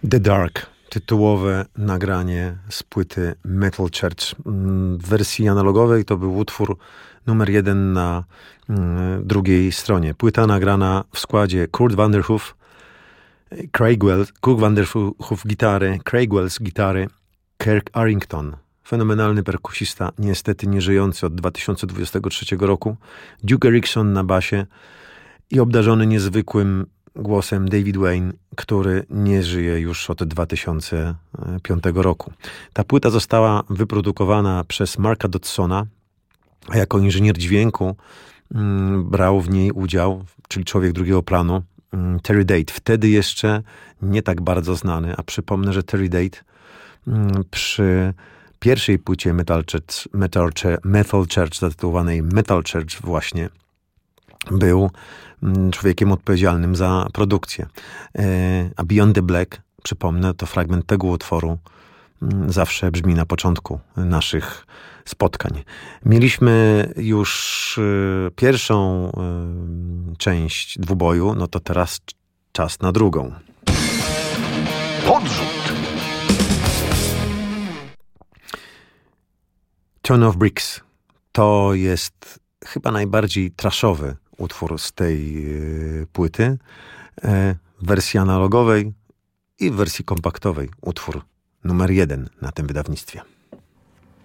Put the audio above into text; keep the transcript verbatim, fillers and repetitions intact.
The Dark, tytułowe nagranie z płyty Metal Church. W wersji analogowej to był utwór numer jeden na drugiej stronie. Płyta nagrana w składzie Kurt Vanderhoof, Craig Wells, Kurt Vanderhoof gitary, Craig Wells gitary, Kirk Arrington, fenomenalny perkusista, niestety nieżyjący od dwa tysiące dwudziestego trzeciego roku, Duke Erickson na basie i obdarzony niezwykłym głosem David Wayne, który nie żyje już od dwa tysiące piątego roku. Ta płyta została wyprodukowana przez Marka Dodsona, a jako inżynier dźwięku mm, brał w niej udział, czyli człowiek drugiego planu, mm, Terry Date. Wtedy jeszcze nie tak bardzo znany, a przypomnę, że Terry Date mm, przy pierwszej płycie Metal Church, Metal, Metal Church zatytułowanej Metal Church właśnie był człowiekiem odpowiedzialnym za produkcję. A Beyond the Black, przypomnę, to fragment tego utworu zawsze brzmi na początku naszych spotkań. Mieliśmy już pierwszą część dwuboju, no to teraz czas na drugą. Podrzut. Ton of Bricks to jest chyba najbardziej trashowy utwór z tej y, płyty, e, w wersji analogowej i w wersji kompaktowej. Utwór numer jeden na tym wydawnictwie.